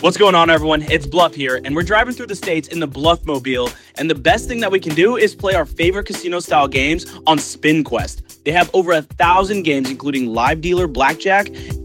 What's going on, everyone? It's Bluff here, and we're driving through the states in the Bluff Mobile. And the best thing that we can do is play our favorite casino-style games on Spin Quest. They have over 1,000 games, including live dealer blackjack